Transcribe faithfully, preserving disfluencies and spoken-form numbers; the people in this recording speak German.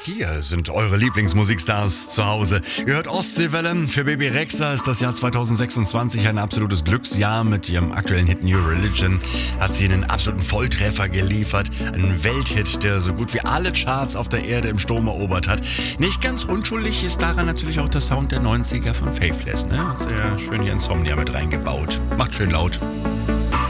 Hier sind eure Lieblingsmusikstars zu Hause. Ihr hört Ostseewelle. Für Bebe Rexha ist das Jahr zweitausendsechsundzwanzig ein absolutes Glücksjahr. Mit ihrem aktuellen Hit New Religion hat sie einen absoluten Volltreffer geliefert. Einen Welthit, der so gut wie alle Charts auf der Erde im Sturm erobert hat. Nicht ganz unschuldig ist daran natürlich auch der Sound der neunziger von Faithless. Ne? Sehr schön hier Insomnia mit reingebaut. Macht schön laut.